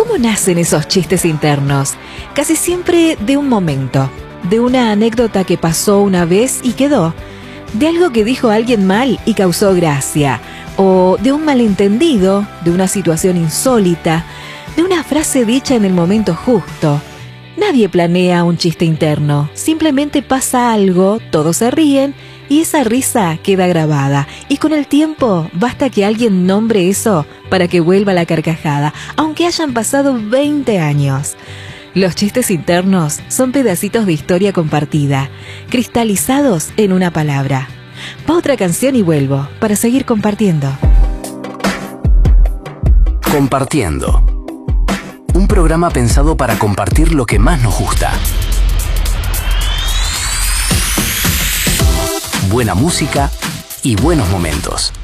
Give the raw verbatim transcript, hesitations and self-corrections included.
¿Cómo nacen esos chistes internos? Casi siempre de un momento, de una anécdota que pasó una vez y quedó, de algo que dijo alguien mal y causó gracia, o de un malentendido, de una situación insólita, de una frase dicha en el momento justo. Nadie planea un chiste interno, simplemente pasa algo, todos se ríen y esa risa queda grabada. Y con el tiempo basta que alguien nombre eso para que vuelva la carcajada, aunque hayan pasado veinte años. Los chistes internos son pedacitos de historia compartida, cristalizados en una palabra. Va otra canción y vuelvo para seguir compartiendo. Compartiendo. Un programa pensado para compartir lo que más nos gusta. Buena música y buenos momentos.